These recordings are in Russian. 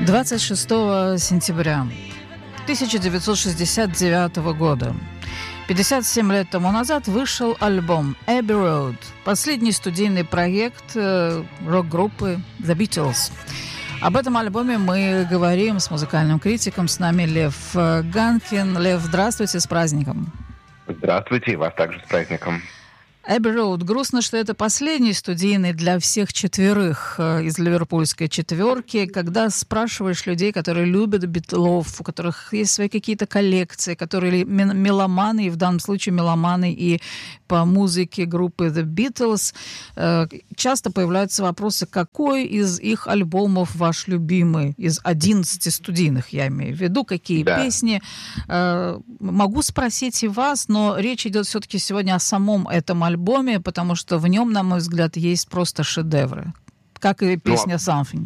26 сентября 1969 года, 57 лет тому назад, вышел альбом «Abbey Road», последний студийный проект рок-группы The Beatles. Об этом альбоме мы говорим с музыкальным критиком. С нами Лев Ганкин. Лев, здравствуйте, с праздником. Здравствуйте, и вас также с праздником. Abbey Road. Грустно, что это последний студийный для всех четверых из ливерпульской четверки. Когда спрашиваешь людей, которые любят Битлов, у которых есть свои какие-то коллекции, которые меломаны, и в данном случае меломаны и по музыке группы The Beatles, часто появляются вопросы, какой из их альбомов ваш любимый? Из 11 студийных, я имею в виду, какие песни. Могу спросить и вас, но речь идет все-таки сегодня о самом этом альбоме, потому что в нем, на мой взгляд, есть просто шедевры, как и песня «Something».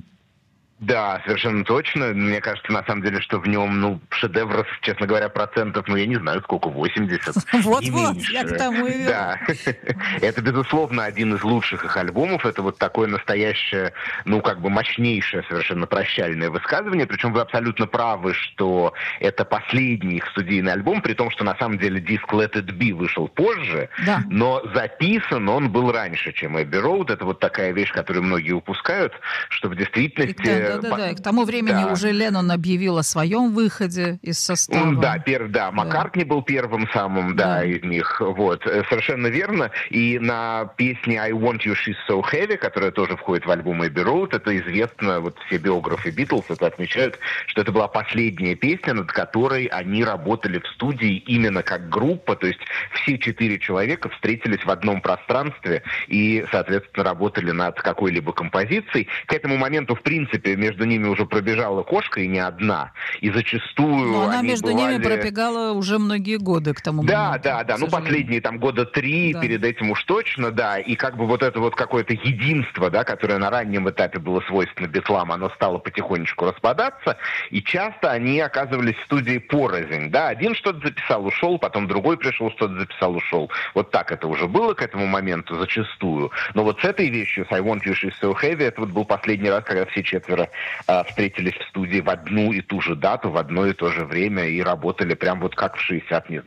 Да, совершенно точно. Мне кажется, на самом деле, что в нем, шедевров, честно говоря, процентов, я не знаю, сколько, 80. Вот-вот, я к тому и веду. Да, это, безусловно, один из лучших их альбомов. Это вот такое настоящее, мощнейшее совершенно прощальное высказывание. Причем вы абсолютно правы, что это последний их студийный альбом, при том, что на самом деле диск Let It Be вышел позже, но записан он был раньше, чем Abbey Road. Это вот такая вещь, которую многие упускают, что в действительности... Да. И к тому времени уже Леннон объявил о своем выходе из состава. Маккартни был первым самым, из них. Вот, совершенно верно. И на песне I Want You, She's So Heavy, которая тоже входит в альбом Abbey Road, это известно, все биографы Битлз это отмечают, что это была последняя песня, над которой они работали в студии именно как группа, то есть все 4 человека встретились в одном пространстве и, соответственно, работали над какой-либо композицией. К этому моменту, в принципе, между ними уже пробежала кошка, и не одна. И зачастую но она между ними пробегала уже многие годы к тому моменту. Да. Последние года 3, перед этим уж точно, И это какое-то единство, которое на раннем этапе было свойственно Битлам, оно стало потихонечку распадаться, и часто они оказывались в студии порознь. Один что-то записал, ушел, потом другой пришел, что-то записал, ушел. Вот так это уже было к этому моменту зачастую. Но вот с этой вещью, с I Want You, She's So Heavy, это был последний раз, когда все 4 встретились в студии в одну и ту же дату, в одно и то же время и работали прям как в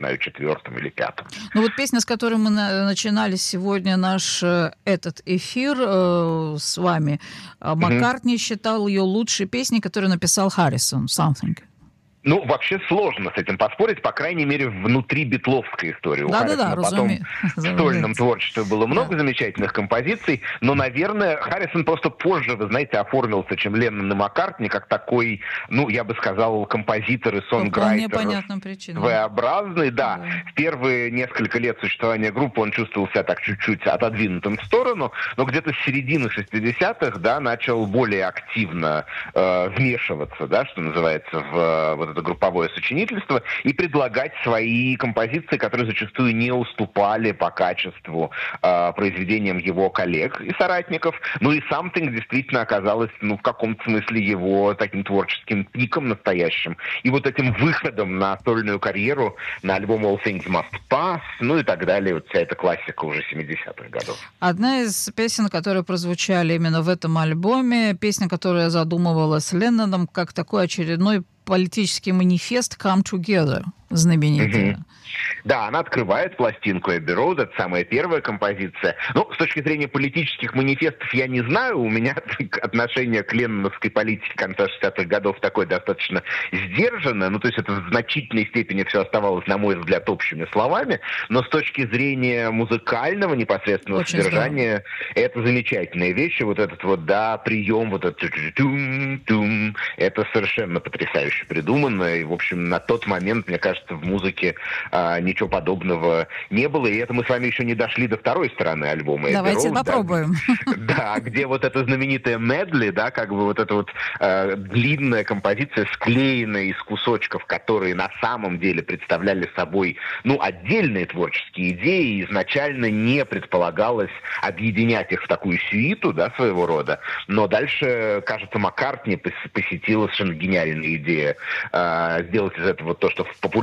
64-м или 5-м. Песня, с которой мы начинали сегодня наш этот эфир с вами, Маккартни считал ее лучшей песней, которую написал Харрисон, «Something». Вообще сложно с этим поспорить, по крайней мере, внутри битловской истории. У Харрисона потом в сольном творчестве было много замечательных композиций, но, наверное, Харрисон просто позже, вы знаете, оформился, чем Леннон и Маккартни, как такой, я бы сказал, композитор и сонграйтер своеобразный. В первые несколько лет существования группы он чувствовал себя так чуть-чуть отодвинутым в сторону, но где-то с середины 60-х, начал более активно вмешиваться, что называется, в это групповое сочинительство и предлагать свои композиции, которые зачастую не уступали по качеству произведениям его коллег и соратников. И «Something» действительно оказалось, в каком-то смысле его таким творческим пиком настоящим. И этим выходом на сольную карьеру, на альбом All Things Must Pass, и так далее. Вся эта классика уже 70-х годов. Одна из песен, которые прозвучали именно в этом альбоме, песня, которая задумывалась Ленноном как такой очередной политический манифест «Come Together», знаменитая. Да, она открывает пластинку Abbey Road, это самая первая композиция. С точки зрения политических манифестов я не знаю, у меня отношение к ленноновской политике конца 60-х годов такое достаточно сдержанное, то есть это в значительной степени все оставалось, на мой взгляд, общими словами, но с точки зрения музыкального непосредственного содержания, это замечательные вещи, прием, этот тум-тум, это совершенно потрясающе придумано, и, в общем, на тот момент, мне кажется, в музыке ничего подобного не было, и это мы с вами еще не дошли до второй стороны альбома. Давайте попробуем. Где эта знаменитая медли, эта длинная композиция, склеенная из кусочков, которые на самом деле представляли собой, отдельные творческие идеи, изначально не предполагалось объединять их в такую сюиту, своего рода, но дальше, кажется, Маккартни посетила совершенно гениальная идея сделать из этого то, что в популярном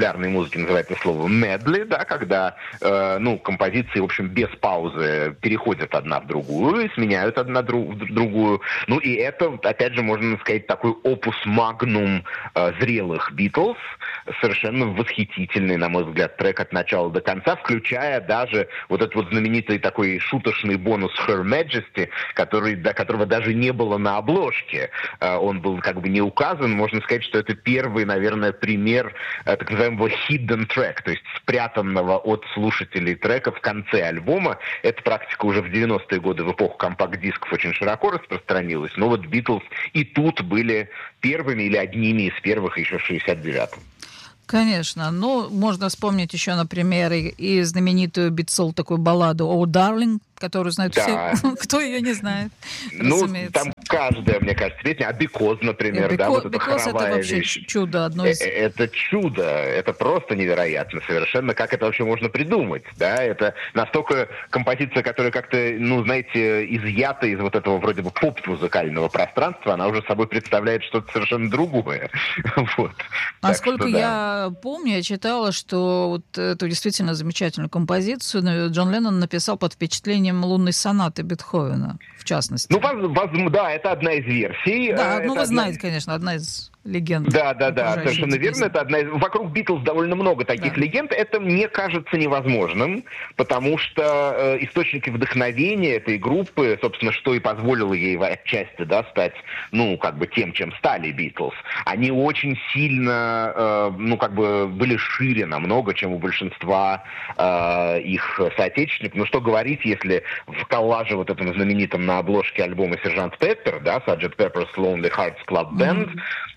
популярной музыке называется слово medley, да, когда, композиции, в общем, без паузы переходят одна в другую и сменяют одна другую. Ну, и это, опять же, можно сказать, такой опус магнум зрелых Битлз, совершенно восхитительный, на мой взгляд, трек от начала до конца, включая даже вот этот вот знаменитый такой шуточный бонус Her Majesty, до которого даже не было на обложке. Он был как бы не указан. Можно сказать, что это первый, наверное, пример так называемого hidden track, то есть спрятанного от слушателей трека в конце альбома. Эта практика уже в 90-е годы, в эпоху компакт-дисков, очень широко распространилась. Но вот Битлз и тут были первыми или одними из первых еще в 69-м. Конечно. Ну, можно вспомнить еще, например, и знаменитую Битсол такую балладу «Oh, Darling», которую знают все. Кто ее не знает, разумеется. Там каждая, мне кажется, песня. А «Because», например, вот эта хоровая это вообще вещь. Чудо. Это чудо. Это просто невероятно совершенно. Как это вообще можно придумать? Да? Это настолько композиция, которая как-то, знаете, изъята из вот этого вроде бы поп-музыкального пространства, она уже собой представляет что-то совершенно другое. Вот. Насколько я помню, я читала, что вот эту действительно замечательную композицию Джон Леннон написал под впечатлением лунной сонаты Бетховена, в частности. Да, это одна из версий. Да, вы знаете, конечно, одна из легенд. Да, совершенно верно. Это вокруг Битлз довольно много таких легенд. Это мне кажется невозможным, потому что источники вдохновения этой группы, собственно, что и позволило ей отчасти, стать, тем, чем стали Битлз, они очень сильно, были шире намного, чем у большинства их соотечественников. Ну, что говорить, если в коллаже вот этом знаменитом на обложке альбома «Сержант Пеппер», Sgt. Pepper's Lonely Hearts Club Band,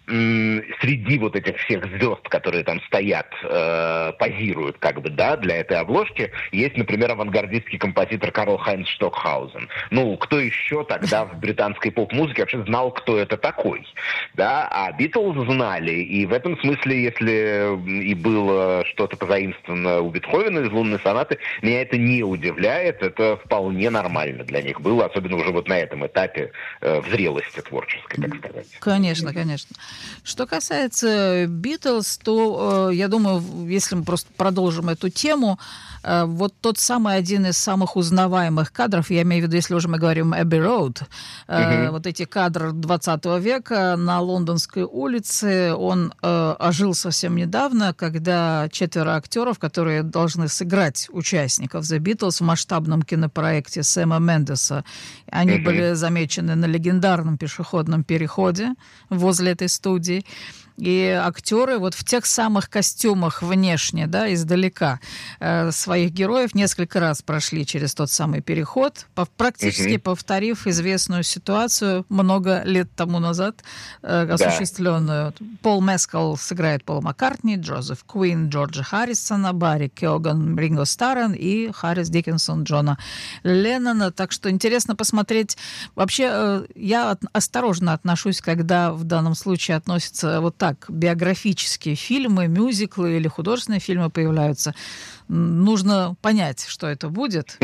среди вот этих всех звезд, которые там стоят, позируют для этой обложки, есть, например, авангардистский композитор Карл Хайнц Штокхаузен. Кто еще тогда в британской поп-музыке вообще знал, кто это такой? Да? А Битлз знали, и в этом смысле, если и было что-то позаимствовано у Бетховена из «Лунной сонаты», меня это не удивляет, это вполне нормально для них было, особенно уже вот на этом этапе в зрелости творческой, так сказать. Конечно. Что касается Битлз, то, я думаю, если мы просто продолжим эту тему, вот тот самый один из самых узнаваемых кадров, я имею в виду, если уже мы говорим Abbey Road, вот эти кадры 20 века на Лондонской улице, он ожил совсем недавно, когда 4 актеров, которые должны сыграть участников The Beatles в масштабном кинопроекте Сэма Мендеса, они были замечены на легендарном пешеходном переходе возле этой студии. И актеры вот в тех самых костюмах внешне, издалека, своих героев несколько раз прошли через тот самый переход, практически повторив известную ситуацию много лет тому назад осуществленную. Пол Мескал сыграет Пола Маккартни, Джозеф Куин Джорджа Харрисона, Барри Кёган Ринго Старрен и Харрис Диккенсон Джона Леннона. Так что интересно посмотреть. Вообще, я осторожно отношусь, когда в данном случае относятся вот так биографические фильмы, мюзиклы или художественные фильмы появляются. Нужно понять, что это будет.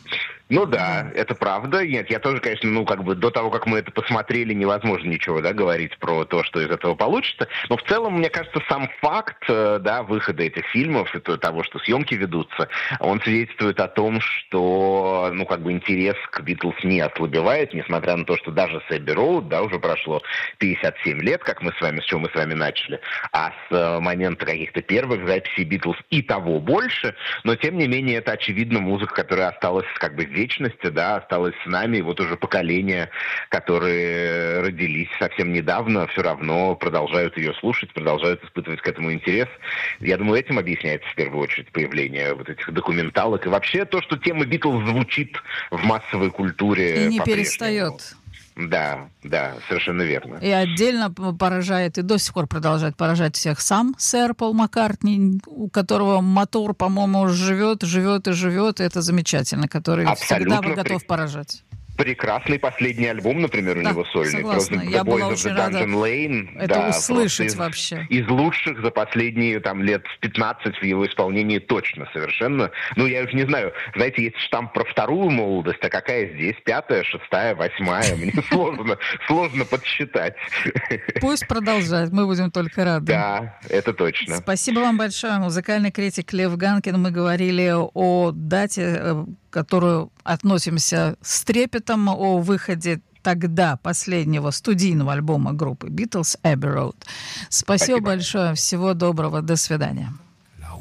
Это правда. Нет, я тоже, конечно, до того, как мы это посмотрели, невозможно ничего, говорить про то, что из этого получится. Но в целом, мне кажется, сам факт, выхода этих фильмов и того, что съемки ведутся, он свидетельствует о том, что, интерес к Битлз не ослабевает, несмотря на то, что даже с Abbey Road, уже прошло 57 лет, с чего мы с вами начали, а с момента каких-то первых записей Битлз и того больше, но, тем не менее, это, очевидно, музыка, которая осталась в вечности, осталось с нами, и вот уже поколения, которые родились совсем недавно, все равно продолжают ее слушать, продолжают испытывать к этому интерес. Я думаю, этим объясняется в первую очередь появление вот этих документалок и вообще то, что тема Битлз звучит в массовой культуре. И не перестает. Да, совершенно верно. И отдельно поражает, и до сих пор продолжает поражать всех сам сэр Пол Маккартни, у которого мотор, по-моему, живет, и это замечательно, который всегда готов поражать. Прекрасный последний альбом, например, у него сольный. Согласна. Я была очень рада это услышать вообще. Из лучших за последние лет 15 в его исполнении точно совершенно. Я уж не знаю, знаете, есть штамп про вторую молодость, а какая здесь? 5-я, 6-я, 8-я? Мне сложно подсчитать. Пусть продолжает, мы будем только рады. Да, это точно. Спасибо вам большое. Музыкальный критик Лев Ганкин. Мы говорили о дате, которую относимся с трепетом, о выходе тогда последнего студийного альбома группы Beatles «Abbey Road». Спасибо большое. Всего доброго. До свидания.